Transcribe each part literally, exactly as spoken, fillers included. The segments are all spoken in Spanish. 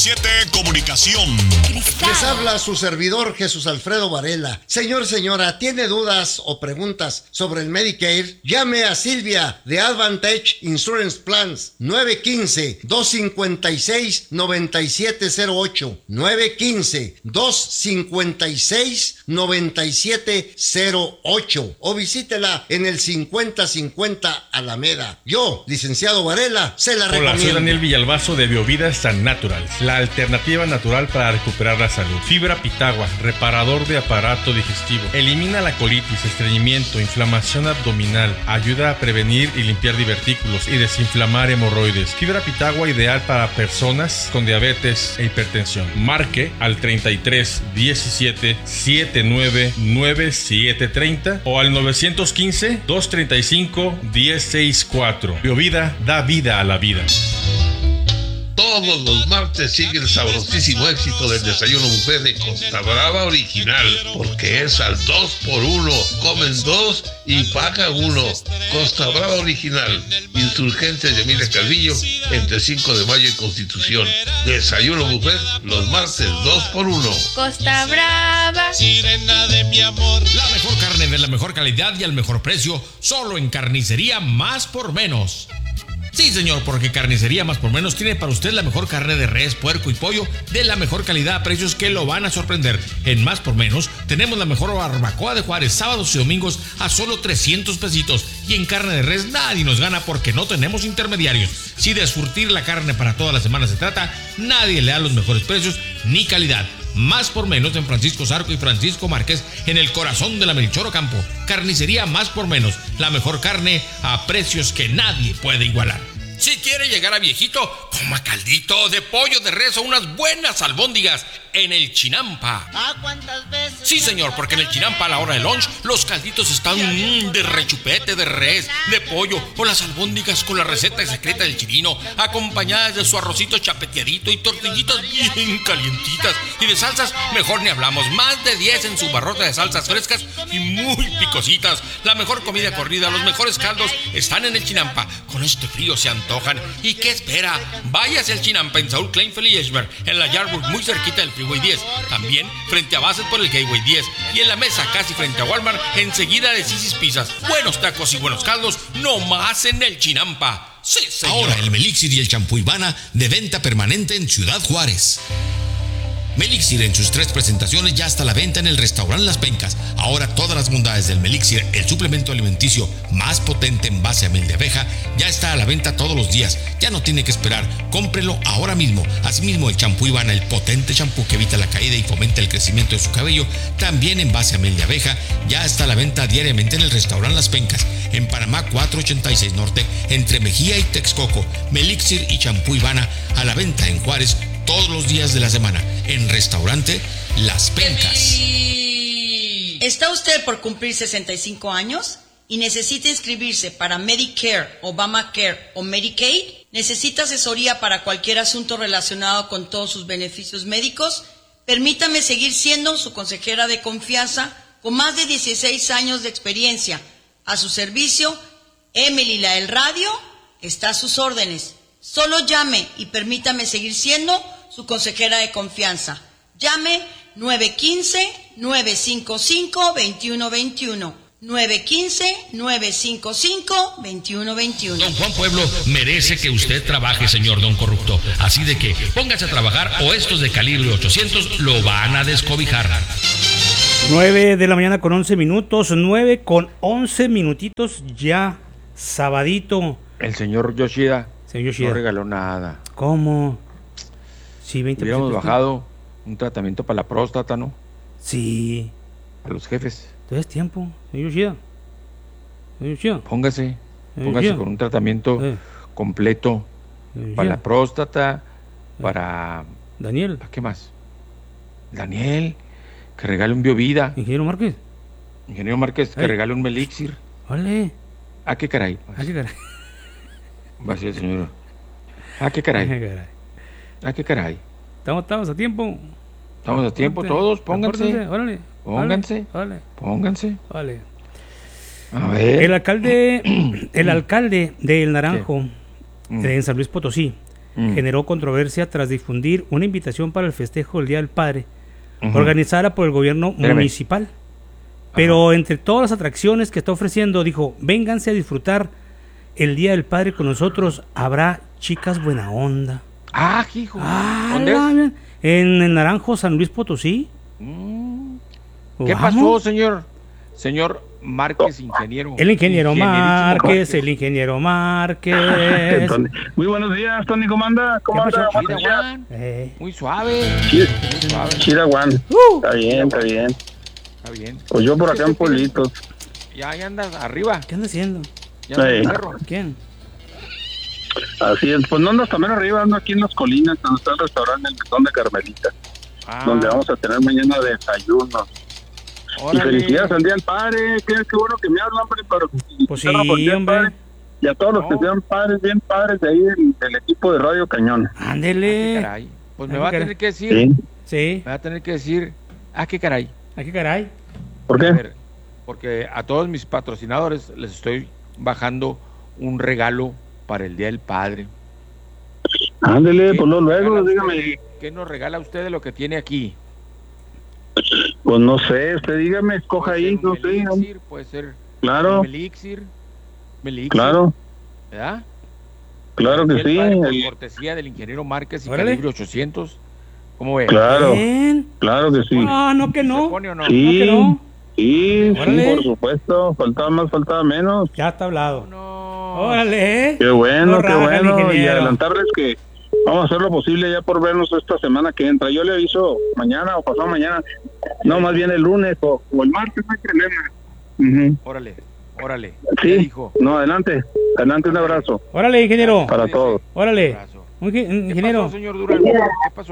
siete Comunicación. Cristal. Les habla su servidor Jesús Alfredo Varela. Señor, señora, ¿tiene dudas o preguntas sobre el Medicare? Llame a Silvia de Advantage Insurance Plans nueve uno cinco, dos cinco seis, nueve siete cero ocho nueve uno cinco, dos cinco seis, nueve siete cero ocho o visítela en el cincuenta cincuenta Alameda. Yo, licenciado Varela, se la recomiendo. Hola, soy Daniel Villalbazo de Biovida San Natural, la alternativa natural para recuperar la salud. Fibra Pitagua, reparador de aparato digestivo, elimina la colitis, estreñimiento, inflamación abdominal, ayuda a prevenir y limpiar divertículos y desinflamar hemorroides. Fibra Pitagua ideal para personas con diabetes e hipertensión. Marque al treinta y tres diecisiete setenta y nueve noventa y siete treinta o al nueve uno cinco, dos treinta y cinco, diez sesenta y cuatro. Biovida da vida a la vida. Todos los martes sigue el sabrosísimo éxito del desayuno buffet de Costa Brava Original, porque es al dos por uno, comen dos y pagan uno. Costa Brava Original, Insurgentes de Emilia Calvillo, entre cinco de mayo y Constitución. Desayuno buffet los martes dos por uno. Costa Brava, sirena de mi amor. La mejor carne de la mejor calidad y al mejor precio, solo en Carnicería Más por Menos. Sí, señor, porque Carnicería Más por Menos tiene para usted la mejor carne de res, puerco y pollo de la mejor calidad a precios que lo van a sorprender. En Más por Menos tenemos la mejor barbacoa de Juárez, sábados y domingos a solo trescientos pesitos. Y en carne de res nadie nos gana porque no tenemos intermediarios. Si de surtir la carne para toda la semana se trata, nadie le da los mejores precios ni calidad. Más por Menos en Francisco Zarco y Francisco Márquez, en el corazón de la Melchor Ocampo. Carnicería Más por Menos, la mejor carne a precios que nadie puede igualar. Si quiere llegar a viejito, coma caldito de pollo de res o unas buenas albóndigas en el Chinampa. ¿Ah, cuántas veces? Sí, señor, porque en el Chinampa a la hora de lunch los calditos están mmm, de rechupete, de res, de pollo o las albóndigas con la receta secreta del chilino, acompañadas de su arrocito chapeteadito y tortillitas bien calientitas. Y de salsas, mejor ni hablamos, más de diez en su barrota de salsas frescas y muy picositas. La mejor comida corrida, los mejores caldos están en el Chinampa. Con este frío se antojan. ¿Y qué espera? Váyase al Chinampa en Saúl Kleinfeld y Eschberg, en la Yardburg, muy cerquita del Freeway diez. También frente a Bassett por el Gateway diez. Y en la mesa casi frente a Walmart, enseguida de Sisi's Pizzas. Buenos tacos y buenos caldos, no más en el Chinampa. Sí, señor. Ahora el Melixir y el champú Ivana de venta permanente en Ciudad Juárez. Melixir en sus tres presentaciones ya está a la venta en el restaurante Las Pencas. Ahora todas las bondades del Melixir, el suplemento alimenticio más potente en base a miel de abeja, ya está a la venta todos los días. Ya no tiene que esperar, cómprelo ahora mismo. Asimismo el champú Ivana, el potente champú que evita la caída y fomenta el crecimiento de su cabello, también en base a miel de abeja, ya está a la venta diariamente en el restaurante Las Pencas, en Panamá cuatrocientos ochenta y seis Norte, entre Mejía y Texcoco. Melixir y champú Ivana a la venta en Juárez todos los días de la semana, en restaurante Las Pencas. ¿Está usted por cumplir sesenta y cinco años y necesita inscribirse para Medicare, Obamacare o Medicaid? ¿Necesita asesoría para cualquier asunto relacionado con todos sus beneficios médicos? Permítame seguir siendo su consejera de confianza con más de dieciséis años de experiencia. A su servicio, Emily la del Radio está a sus órdenes. Solo llame y permítame seguir siendo su consejera de confianza. Llame nueve uno cinco, nueve cinco cinco, dos uno dos uno. nueve uno cinco, nueve cinco cinco, dos uno dos uno. Don Juan Pueblo merece que usted trabaje, señor don corrupto. Así de que póngase a trabajar o estos de calibre ochocientos lo van a descobijar. nueve de la mañana con once minutos. nueve con once minutitos ya. Sabadito. El señor Yoshida, señor Yoshida no regaló nada. ¿Cómo? Sí, veinte por ciento. Hubiéramos bajado un tratamiento para la próstata, ¿no? Sí. A los jefes. Todavía es tiempo, señor Yoshida. Señor Yoshida. Póngase, póngase con un tratamiento eh. completo para la próstata, eh. para... Daniel. ¿Para qué más? Daniel, que regale un Biovida. Ingeniero Márquez. Ingeniero Márquez, que eh. regale un Melixir. Vale. ¿A qué caray? ¿A qué caray? Va a ser, señor. ¿A qué caray? ¿A qué caray? ¿A qué caray? Estamos, estamos a tiempo. Estamos a tiempo todos, pónganse. Órale. Pónganse. Vale. Pónganse. Vale. A ver. El alcalde, el alcalde de El Naranjo, de en San Luis Potosí, mm. generó controversia tras difundir una invitación para el festejo del Día del Padre, uh-huh. organizada por el gobierno Debe. municipal. Pero Ajá. entre todas las atracciones que está ofreciendo, dijo, vénganse a disfrutar el Día del Padre con nosotros, habrá chicas buena onda. Ah, hijo. Ah, ¿dónde es? En el Naranjo, San Luis Potosí. Mm. ¿Qué ¿Vamos? pasó, señor? Señor Márquez, ingeniero. El ingeniero Márquez, el ingeniero Márquez. Muy buenos días, Tony, ¿cómo anda? ¿Cómo anda? Eh. Muy suave. Chiraguán. Uh. Está bien, está bien. Está bien. Pues yo por acá en Pueblitos. Ya, ya andas arriba. ¿Qué andas haciendo? Ya andas sí. en cerro. ¿Quién? Así es, pues no ando también arriba, ando aquí en las colinas, donde está el restaurante El Mesón de Carmelita, ah. donde vamos a tener mañana desayuno. Órale. Y felicidades al Día del Padre, qué, qué bueno que me hablan, hombre, para pues sí, hombre. Y a todos no. los que sean padres, bien padres de ahí del, del equipo de Radio Cañón. Ándele. Ah, caray. Pues me va a caray. tener que decir. Sí. Sí. Me va a tener que decir, ah, qué caray. Ah, qué caray. ¿Por qué? A ver, porque a todos mis patrocinadores les estoy bajando un regalo para el Día del Padre. Ándele, pues no, luego, dígame. Usted, ¿qué nos regala usted de lo que tiene aquí? Pues no sé, usted dígame, escoja ahí, no sé. Melixir, puede ser. Claro. Melixir. Melixir. Claro. ¿Verdad? Claro que sí. Padre, por el... cortesía del ingeniero Márquez y Órale. Calibre ochocientos. ¿Cómo ve? Claro. Bien. Claro que sí. Ah, no que no. ¿Se pone o no? Sí. No que no. Sí, sí, por supuesto. Faltaba más, faltaba menos. Ya está hablado. No. Órale. Qué bueno, no qué bueno. Y adelantarles que vamos a hacer lo posible ya por vernos esta semana que entra. Yo le aviso mañana o pasado mañana. No, más bien el lunes o, o el martes, no hay problema. Uh-huh. Órale, órale. Sí, dijo? No, adelante. Adelante, un abrazo. Órale, ingeniero. Para todos. Órale. Un ingeniero. ¿Qué pasó, señor Durán? ¿Qué pasó?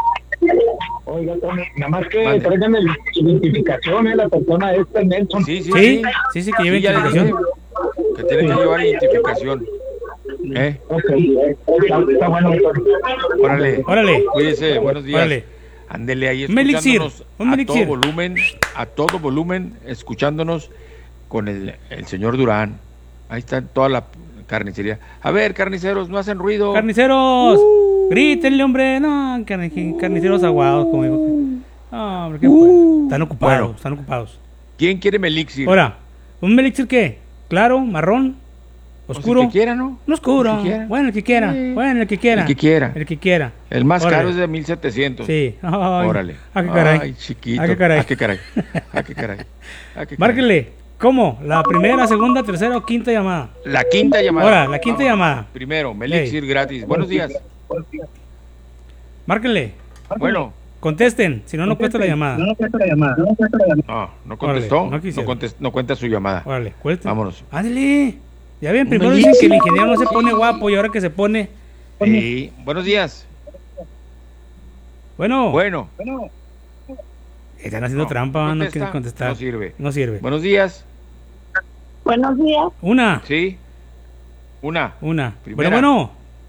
Oiga, Tony, nada más que traigan el identificación, ¿eh? La persona esta, Nelson. Sí, sí, sí, sí, sí, que lleve sí, identificación. Que tiene que llevar identificación. ¿Eh? Okay. Está bueno. Órale. Órale. Cuídese, buenos días. Órale. Ándele ahí Melixir, escuchándonos un a Melixir. todo volumen, a todo volumen, escuchándonos con el, el señor Durán. Ahí está toda la carnicería. A ver, carniceros, no hacen ruido. Carniceros, uh. grítenle, hombre. No, carne, carniceros aguados, como digo. No, hombre, ¿qué uh. Están ocupados, bueno, están ocupados. ¿Quién quiere Melixir? Ahora, ¿un Melixir qué? ¿Claro, marrón, oscuro? El que quiera, ¿no? No oscuro. El que bueno, el que quiera. Sí. Bueno, el que quiera. El que quiera. El que quiera. El más Órale. caro es de mil setecientos. Sí. Ay, órale. ¿A qué caray? Ay, chiquito. ¿A qué caray? ¿A qué caray? ¿A qué caray? ¿A qué caray? Márquele. ¿Cómo? ¿La primera, segunda, tercera o quinta llamada? La quinta llamada. Ahora, la quinta Vamos. llamada. Primero, Melixir hey. gratis. Buenos días. Márquenle. Bueno. Contesten, si no, no cuesta la llamada. No, no cuesta la llamada. No, cuesta la llamada. no, no contestó. Órale, no, no, contest, no cuenta su llamada. Órale, cueste. Vámonos. Ándale. Ya ven, primero dicen que el ingeniero no se pone guapo y ahora que se pone. Sí. Buenos días. Bueno. Bueno. Están haciendo no, trampa, no, no quieren contestar. No sirve. No sirve. Buenos días. Buenos días. Una. Sí. Una. Una. Primera. Bueno,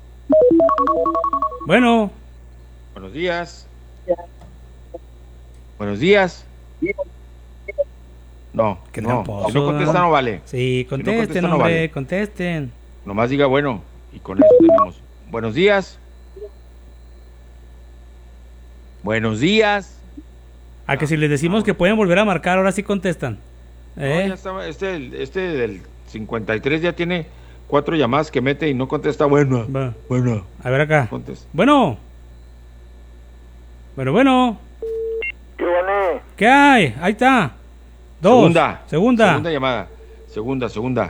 bueno. Bueno. Buenos días. Buenos días. No, que no. Si no contesta no vale. Sí, contesten, si no contesta, hombre, no vale. Contesten. Nomás diga bueno y con eso tenemos. Buenos días. Buenos días. A que si les decimos que pueden volver a marcar, ahora sí contestan. ¿Eh? No, ya estaba, este, este del cincuenta y tres ya tiene cuatro llamadas que mete y no contesta. Bueno, Va. bueno. A ver acá. Contesta. Bueno. Bueno, bueno. ¿Qué vale? ¿Qué hay? Ahí está. Dos. Segunda. Segunda. Segunda llamada. Segunda, segunda.